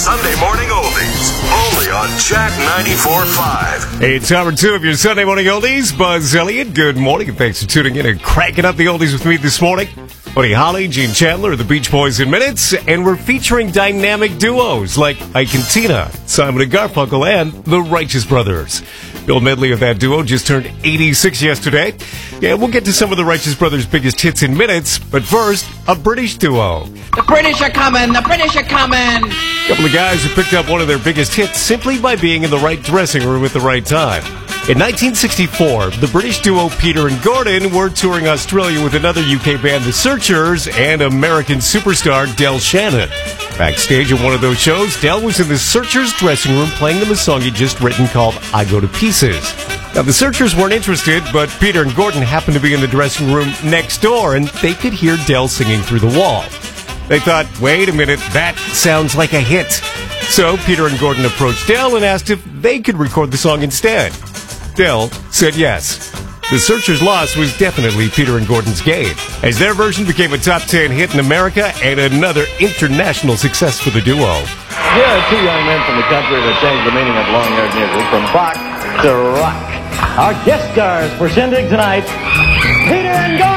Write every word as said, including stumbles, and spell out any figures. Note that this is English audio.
Sunday Morning Oldies, only on Jack ninety-four point five. Hey, it's hour two of your Sunday Morning Oldies. Buzz Elliott, good morning, and thanks for tuning in and cranking up the oldies with me this morning. Buddy Holly, Gene Chandler, the Beach Boys in minutes, and we're featuring dynamic duos like Ike and Tina, Simon and Garfunkel, and the Righteous Brothers. Bill Medley of that duo just turned eighty-six yesterday. Yeah, we'll get to some of the Righteous Brothers' biggest hits in minutes, but first, a British duo. The British are coming! The British are coming! A couple of guys who picked up one of their biggest hits simply by being in the right dressing room at the right time. In nineteen sixty-four, the British duo Peter and Gordon were touring Australia with another U K band, The Searchers, and American superstar Del Shannon. Backstage at one of those shows, Del was in The Searchers' dressing room playing them a song he'd just written called I Go to Pieces. Now, The Searchers weren't interested, but Peter and Gordon happened to be in the dressing room next door, and they could hear Del singing through the wall. They thought, wait a minute, that sounds like a hit. So Peter and Gordon approached Del and asked if they could record the song instead. Del said yes. The Searchers' loss was definitely Peter and Gordon's gain, as their version became a top ten hit in America and another international success for the duo. Here are two young men from the country that changed the meaning of long-haired music from rock to rock. Our guest stars for Shindig tonight, Peter and Gordon.